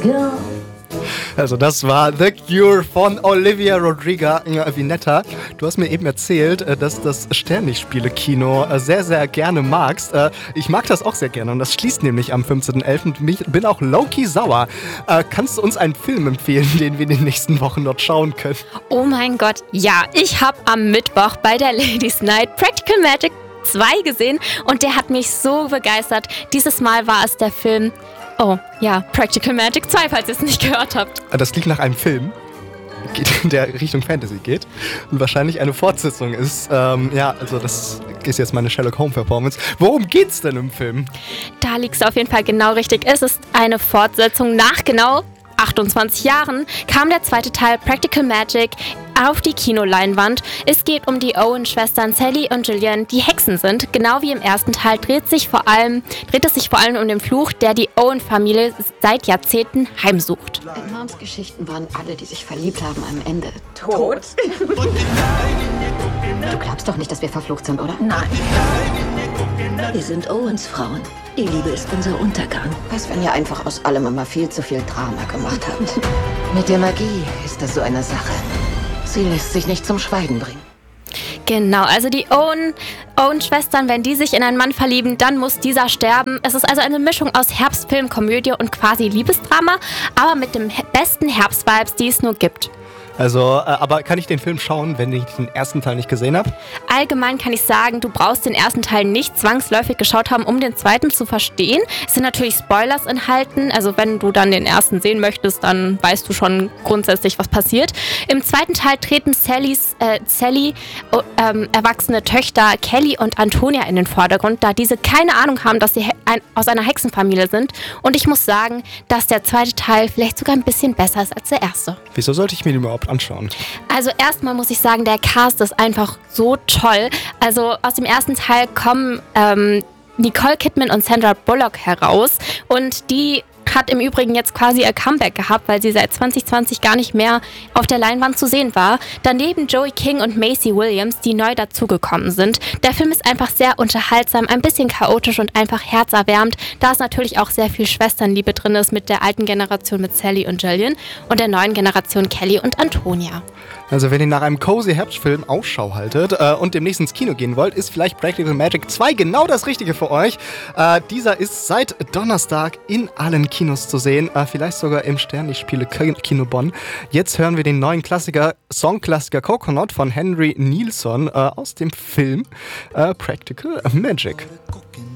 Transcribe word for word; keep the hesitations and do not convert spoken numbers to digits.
go. Also das war The Cure von Olivia Rodrigo Vineta. Du hast mir eben erzählt, dass das Sternlichtspiele-Kino sehr, sehr gerne magst. Ich mag das auch sehr gerne und das schließt nämlich am fünfzehnten elften und ich bin auch low-key sauer. Kannst du uns einen Film empfehlen, den wir in den nächsten Wochen dort schauen können? Oh mein Gott, ja. Ich habe am Mittwoch bei der Ladies Night Practical Magic zwei gesehen und der hat mich so begeistert. Dieses Mal war es der Film... Oh, ja, Practical Magic zwei, falls ihr es nicht gehört habt. Das klingt nach einem Film, der Richtung Fantasy geht und wahrscheinlich eine Fortsetzung ist. Ähm, ja, also das ist jetzt meine Sherlock Holmes Performance. Worum geht's denn im Film? Da liegst du auf jeden Fall genau richtig. Es ist eine Fortsetzung. Nach genau achtundzwanzig Jahren kam der zweite Teil Practical Magic auf die Kinoleinwand. Es geht um die Owen-Schwestern Sally und Gillian, die Hexen sind. Genau wie im ersten Teil dreht, sich vor allem, dreht es sich vor allem um den Fluch, der die Owen-Familie seit Jahrzehnten heimsucht. In Moms Geschichten waren alle, die sich verliebt haben, am Ende tot. Du glaubst doch nicht, dass wir verflucht sind, oder? Nein. Wir sind Owens Frauen. Die Liebe ist unser Untergang. Was, wenn ihr einfach aus allem immer viel zu viel Drama gemacht habt? Mit der Magie ist das so eine Sache. Sie lässt sich nicht zum Schweigen bringen. Genau, also die Owen, Owen-Schwestern, wenn die sich in einen Mann verlieben, dann muss dieser sterben. Es ist also eine Mischung aus Herbstfilm, Komödie und quasi Liebesdrama, aber mit den besten Herbstvibes, die es nur gibt. Also, äh, aber kann ich den Film schauen, wenn ich den ersten Teil nicht gesehen habe? Allgemein kann ich sagen, du brauchst den ersten Teil nicht zwangsläufig geschaut haben, um den zweiten zu verstehen. Es sind natürlich Spoilers enthalten, also wenn du dann den ersten sehen möchtest, dann weißt du schon grundsätzlich, was passiert. Im zweiten Teil treten Sallys, äh, Sally, oh, ähm, erwachsene Töchter Kelly und Antonia in den Vordergrund, da diese keine Ahnung haben, dass sie he- ein, aus einer Hexenfamilie sind. Und ich muss sagen, dass der zweite Teil vielleicht sogar ein bisschen besser ist als der erste. Wieso sollte ich mir den überhaupt anschauen? Also erstmal muss ich sagen, der Cast ist einfach so toll. Also aus dem ersten Teil kommen ähm, Nicole Kidman und Sandra Bullock heraus und die hat im Übrigen jetzt quasi ihr Comeback gehabt, weil sie seit zwanzig zwanzig gar nicht mehr auf der Leinwand zu sehen war. Daneben Joey King und Macy Williams, die neu dazugekommen sind. Der Film ist einfach sehr unterhaltsam, ein bisschen chaotisch und einfach herzerwärmend, da es natürlich auch sehr viel Schwesternliebe drin ist mit der alten Generation mit Sally und Gillian und der neuen Generation Kelly und Antonia. Also wenn ihr nach einem cozy Herbstfilm Ausschau haltet äh, und demnächst ins Kino gehen wollt, ist vielleicht Practical Magic zwei genau das Richtige für euch. Äh, dieser ist seit Donnerstag in allen Kinos zu sehen, äh, vielleicht sogar im Sternlichtspiele-Kino Bonn. Jetzt hören wir den neuen Klassiker, Songklassiker Coconut von Henry Nilsson äh, aus dem Film äh, Practical Magic.